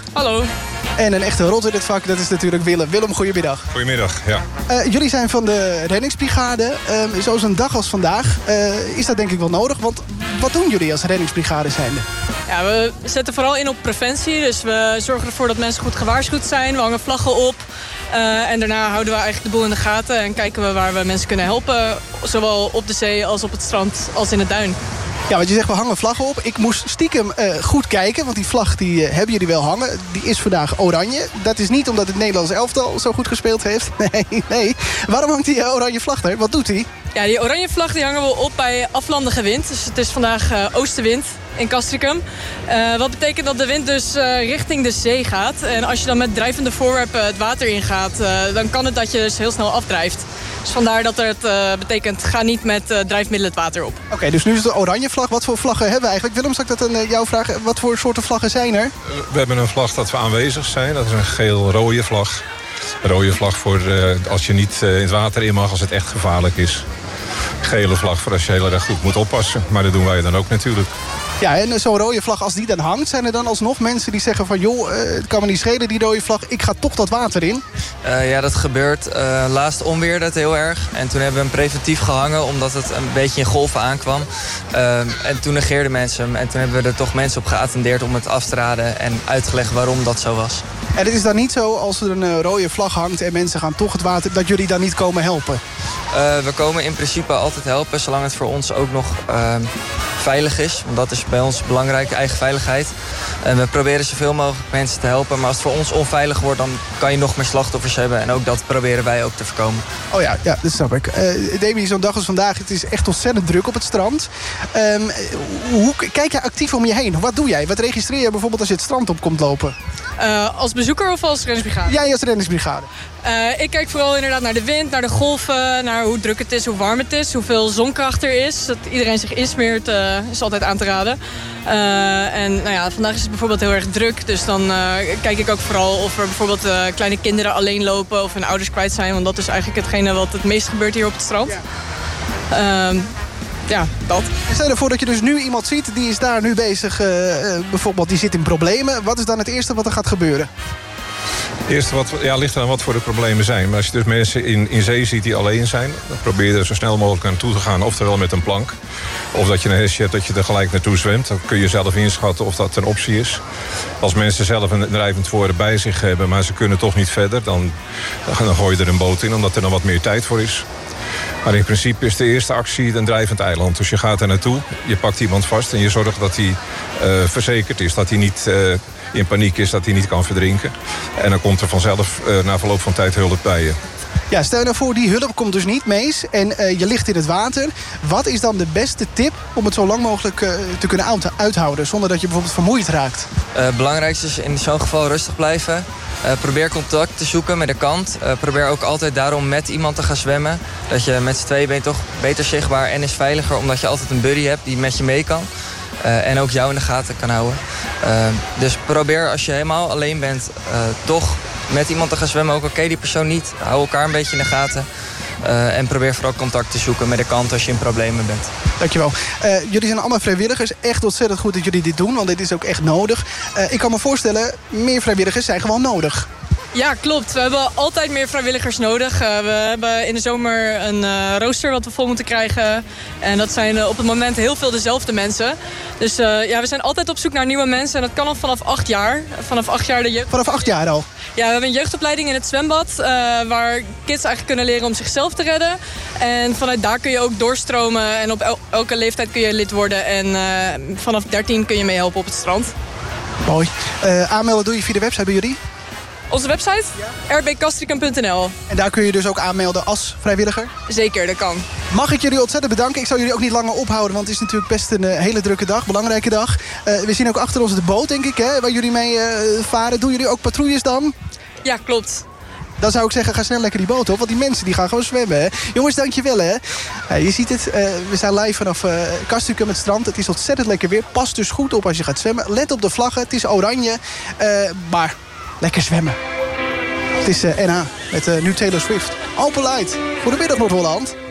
Hallo. En een echte rot in het vak, dat is natuurlijk Willem. Willem, goedemiddag. Goedemiddag, ja. Jullie zijn van de reddingsbrigade. Zo'n dag als vandaag is dat denk ik wel nodig. Want wat doen jullie als reddingsbrigade zijnde? Ja, we zetten vooral in op preventie. Dus we zorgen ervoor dat mensen goed gewaarschuwd zijn. We hangen vlaggen op. En daarna houden we eigenlijk de boel in de gaten. En kijken we waar we mensen kunnen helpen. Zowel op de zee als op het strand als in het duin. Ja, want je zegt we hangen vlaggen op. Ik moest stiekem goed kijken, want die vlag die hebben jullie wel hangen. Die is vandaag oranje. Dat is niet omdat het Nederlands elftal zo goed gespeeld heeft. Nee. Waarom hangt die oranje vlag er? Wat doet die? Ja, die oranje vlag die hangen we op bij aflandige wind. Dus het is vandaag oostenwind in Castricum. Wat betekent dat de wind dus richting de zee gaat. En als je dan met drijvende voorwerpen het water ingaat, dan kan het dat je dus heel snel afdrijft. Dus vandaar dat het betekent, ga niet met drijfmiddelen het water op. Oké, dus nu is het de oranje vlag. Wat voor vlaggen hebben we eigenlijk? Willem, zal ik dat aan jou vragen? Wat voor soorten vlaggen zijn er? We hebben een vlag dat we aanwezig zijn. Dat is een geel-rode vlag. Een rode vlag voor als je niet in het water in mag als het echt gevaarlijk is. Gele vlag voor als je heel erg goed moet oppassen. Maar dat doen wij dan ook natuurlijk. Ja, en zo'n rode vlag, als die dan hangt, zijn er dan alsnog mensen die zeggen van joh, het kan me niet schelen, die rode vlag, ik ga toch dat water in? Ja, dat gebeurt. Laatst onweerde het heel erg. En toen hebben we hem preventief gehangen, omdat het een beetje in golven aankwam. En toen negeerden mensen hem. En toen hebben we er toch mensen op geattendeerd om het af te raden en uitgelegd waarom dat zo was. En het is dan niet zo, als er een rode vlag hangt en mensen gaan toch het water, dat jullie dan niet komen helpen? We komen in principe altijd helpen, zolang het voor ons ook nog veilig is. Want dat is bij ons belangrijk, eigen veiligheid. En we proberen zoveel mogelijk mensen te helpen. Maar als het voor ons onveilig wordt, dan kan je nog meer slachtoffers hebben. En ook dat proberen wij ook te voorkomen. Oh ja, dat snap ik. Demi, zo'n dag als vandaag, het is echt ontzettend druk op het strand. Hoe kijk jij actief om je heen? Wat doe jij? Wat registreer je bijvoorbeeld als je het strand op komt lopen? Als bezoeker of als reddingsbrigade? Jij als reddingsbrigade. Ik kijk vooral inderdaad naar de wind, naar de golven, naar hoe druk het is, hoe warm het is, hoeveel zonkracht er is. Dat iedereen zich insmeert is altijd aan te raden. En nou ja, vandaag is het bijvoorbeeld heel erg druk. Dus dan kijk ik ook vooral of er bijvoorbeeld kleine kinderen alleen lopen of hun ouders kwijt zijn. Want dat is eigenlijk hetgene wat het meest gebeurt hier op het strand. Ja, dat. Stel ervoor dat je dus nu iemand ziet, die is daar nu bezig, bijvoorbeeld die zit in problemen. Wat is dan het eerste wat er gaat gebeuren? Het eerste ligt aan wat voor de problemen zijn. Maar als je dus mensen in zee ziet die alleen zijn, dan probeer je er zo snel mogelijk naartoe te gaan. Oftewel met een plank. Of dat je een hesje hebt dat je er gelijk naartoe zwemt. Dan kun je zelf inschatten of dat een optie is. Als mensen zelf een drijvend voer bij zich hebben, maar ze kunnen toch niet verder, dan gooi je er een boot in, omdat er dan wat meer tijd voor is. Maar in principe is de eerste actie een drijvend eiland. Dus je gaat er naartoe, je pakt iemand vast en je zorgt dat hij verzekerd is. Dat hij niet in paniek is, dat hij niet kan verdrinken. En dan komt er vanzelf na verloop van tijd hulp bij je. Ja, stel je nou voor, die hulp komt dus niet mee en je ligt in het water. Wat is dan de beste tip om het zo lang mogelijk te kunnen uithouden, zonder dat je bijvoorbeeld vermoeid raakt? Het belangrijkste is in zo'n geval rustig blijven. Probeer contact te zoeken met de kant. Probeer ook altijd daarom met iemand te gaan zwemmen. Dat je met z'n tweeën bent toch beter zichtbaar en is veiliger, omdat je altijd een buddy hebt die met je mee kan. En ook jou in de gaten kan houden. Dus probeer als je helemaal alleen bent toch met iemand te gaan zwemmen. Ook al ken je die persoon niet. Hou elkaar een beetje in de gaten. En probeer vooral contact te zoeken met de kant als je in problemen bent. Dankjewel. Jullie zijn allemaal vrijwilligers. Echt ontzettend goed dat jullie dit doen, want dit is ook echt nodig. Ik kan me voorstellen, meer vrijwilligers zijn gewoon nodig. Ja, klopt. We hebben altijd meer vrijwilligers nodig. We hebben in de zomer een rooster wat we vol moeten krijgen. En dat zijn op het moment heel veel dezelfde mensen. Dus we zijn altijd op zoek naar nieuwe mensen. En dat kan al vanaf 8 jaar. Vanaf 8 jaar de jeugd. Vanaf 8 jaar al? Ja, we hebben een jeugdopleiding in het zwembad. Waar kids eigenlijk kunnen leren om zichzelf te redden. En vanuit daar kun je ook doorstromen. En op elke leeftijd kun je lid worden. En vanaf 13 kun je meehelpen op het strand. Mooi. Aanmelden doe je via de website bij jullie? Onze website? Ja. rbcastricum.nl. En daar kun je dus ook aanmelden als vrijwilliger? Zeker, dat kan. Mag ik jullie ontzettend bedanken. Ik zal jullie ook niet langer ophouden, want het is natuurlijk best een hele drukke dag, belangrijke dag. We zien ook achter ons de boot, denk ik, hè, waar jullie mee varen. Doen jullie ook patrouilles dan? Ja, klopt. Dan zou ik zeggen, ga snel lekker die boot op, want die mensen die gaan gewoon zwemmen. Hè? Jongens, dankjewel. Hè? Je ziet het, we zijn live vanaf Castricum, het strand. Het is ontzettend lekker weer. Pas dus goed op als je gaat zwemmen. Let op de vlaggen, het is oranje. Maar lekker zwemmen. Het is NH met nu Taylor Swift. Open Light. Goedemiddag Noord-Holland.